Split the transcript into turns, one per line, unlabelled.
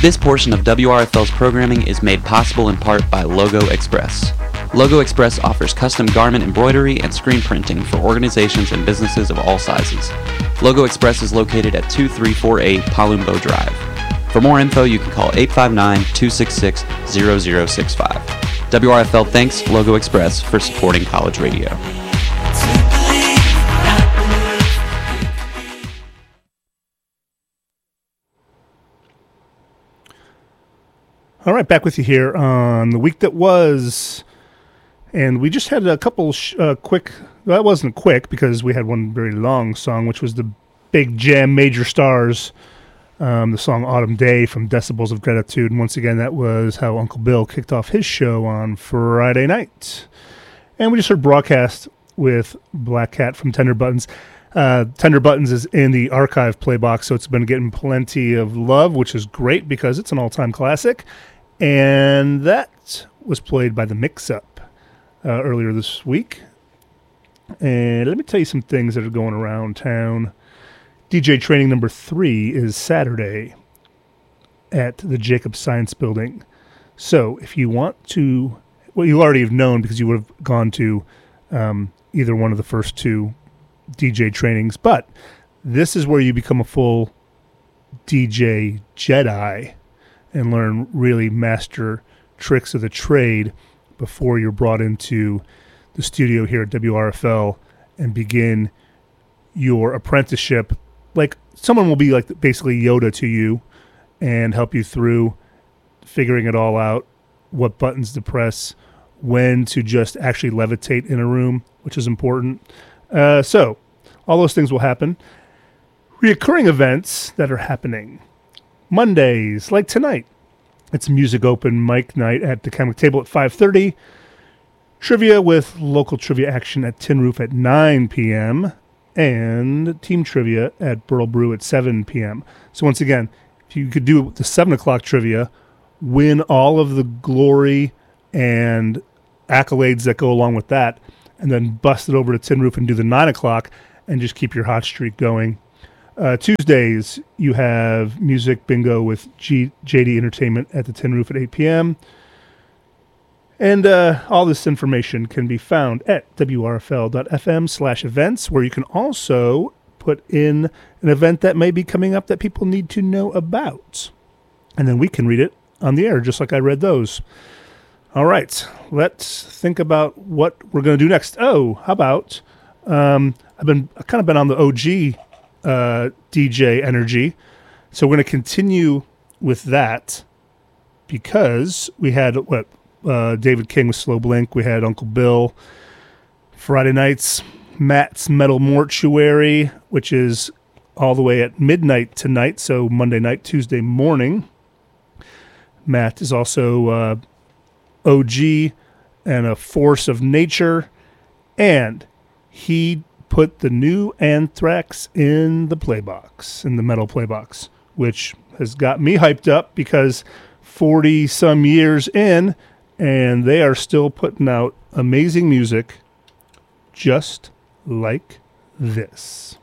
This portion of WRFL's programming is made possible in part by Logo Express. Logo Express offers custom garment embroidery and screen printing for organizations and businesses of all sizes. Logo Express is located at 2348 Palumbo Drive. For more info, you can call 859-266-0065. WRFL thanks Logo Express for supporting college radio.
All right, back with you here on the week that was, and we just had a couple quick, well, that wasn't quick because we had one very long song, which was the Big Jam Major Stars, the song Autumn Day from Decibels of Gratitude, and once again, that was how Uncle Bill kicked off his show on Friday night. And we just heard Broadcast with Black Cat from Tender Buttons. Tender Buttons is in the archive playbox, so it's been getting plenty of love, which is great because it's an all-time classic. And that was played by the Mix-Up earlier this week. And let me tell you some things that are going around town. DJ training number 3 is Saturday at the Jacobs Science Building. So if you want to, well, you already have known because you would have gone to either one of the first two DJ trainings, but this is where you become a full DJ Jedi and learn really master tricks of the trade before you're brought into the studio here at WRFL and begin your apprenticeship. Like, someone will be like basically Yoda to you and help you through figuring it all out, what buttons to press, when to just actually levitate in a room, which is important. So all those things will happen. Reoccurring events that are happening. Mondays, like tonight, it's music open mic night at the Comic Table at 5:30. Trivia with local trivia action at Tin Roof at 9 p.m. and team trivia at Burl Brew at 7 p.m. So once again, if you could do the 7 o'clock trivia, win all of the glory and accolades that go along with that, and then bust it over to Tin Roof and do the 9 o'clock and just keep your hot streak going. Tuesdays, you have music bingo with JD Entertainment at the Tin Roof at 8 p.m. And all this information can be found at wrfl.fm/events, where you can also put in an event that may be coming up that people need to know about. And then we can read it on the air, just like I read those. All right, let's think about what we're going to do next. Oh, how about I've kind of been on the OG DJ energy, so we're going to continue with that because we had David King with Slow Blink, we had Uncle Bill. Friday nights, Matt's Metal Mortuary, which is all the way at midnight tonight, so Monday night, Tuesday morning. Matt is also OG and a force of nature, and he put the new Anthrax in the playbox, in the metal playbox, which has got me hyped up because 40 some years in, and they are still putting out amazing music just like this.